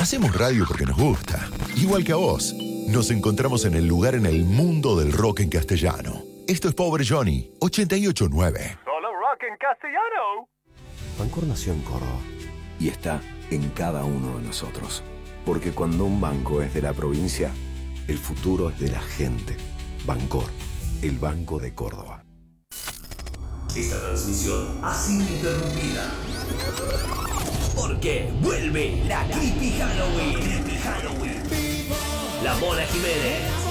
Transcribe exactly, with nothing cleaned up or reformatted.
Hacemos radio porque nos gusta, igual que a vos. Nos encontramos en el lugar en el mundo del rock en castellano. Esto es Pobre Johnny, ochenta y ocho punto nueve. Solo rock en castellano. Bancor nació en Córdoba y está en cada uno de nosotros. Porque cuando un banco es de la provincia, el futuro es de la gente. Bancor, el Banco de Córdoba. Esta transmisión ha sido interrumpida porque vuelve la Creepy Halloween. Creepy Halloween. La Mona Jiménez